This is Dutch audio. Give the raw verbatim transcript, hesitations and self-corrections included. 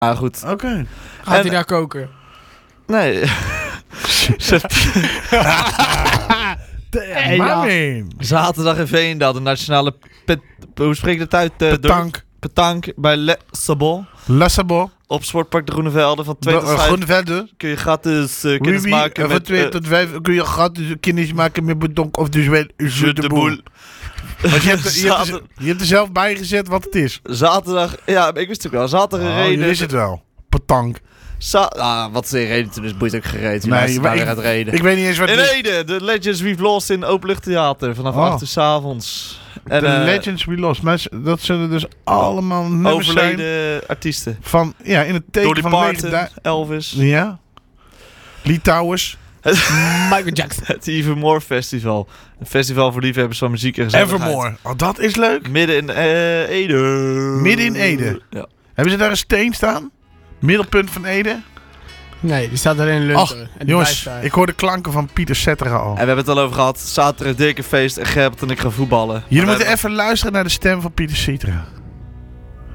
Ah, goed. Oké. Okay. Gaat En- hij daar koken? Nee. Damn, ja. man. Zaterdag in Veenendaal, de nationale pet, hoe spreek je dat uit? Uh, Petank. Petank bij Le Sabot. Le Sabot. Op Sportpark de Groene Velden van twee tot vijf. Groene Velden. Kun je gratis uh, kennis Oui, oui. maken Van met... twee uh, tot vijf kun je gratis kennis maken met Bedonk of dus wel Jeu de Boel. Want je hebt, er- je, hebt er, Zater- je hebt er zelf bij gezet wat het is. Zaterdag, ja, ik wist het ook wel. Zaterdag Oh, reden. je wist het wel. Petank. Za- ah, wat ze reden toen is boeit ook gereden. Nee, Nee, maar daar ik- gaat reden. Ik weet niet eens wat In het is. Ede, de Legends We've Lost in Openluchttheater vanaf Oh. acht uur 's avonds. En De eh, Legends We Lost. Maar dat zullen dus allemaal nummers zijn overleden artiesten. van, ja, in het teken Dolly van Parton, legenda- Elvis. Ja. Lee Towers. Michael Jackson. Het Evermore Festival. Een festival voor liefhebbers van muziek en gezelligheid. Evermore. Oh, dat is leuk. Midden in eh, Ede. Midden in Ede. Ja. Hebben ze daar een steen staan? Middelpunt van Ede? Nee, die staat alleen in Lunter. Ach, en die jongens, blijft daar. ik hoor de klanken van Pieter Settera al. En we hebben het al over gehad. Zaterdag dikke feest en Gerbert en ik gaan voetballen. Jullie Maar moeten we even luisteren naar de stem van Pieter Settera.